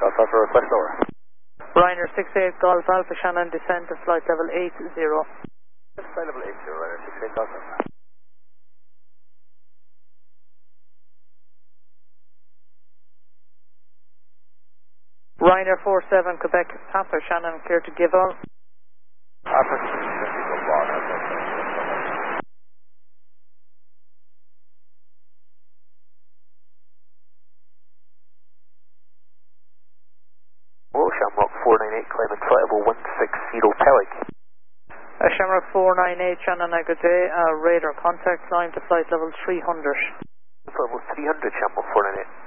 Golf Alpha, request over. Ryanair 68 Golf Alpha Shannon, descend to flight level 80. Flight level 80, Ryanair 68 Golf Alpha. Ryanair 47 Quebec Papa Shannon, clear to give all. Alpha, Shamrock 498, climbing flight level 160 Pelic. Shamrock 498 Shannon, good day. Radar contact, climb to flight level 300. Flight level 300, Shamrock 498.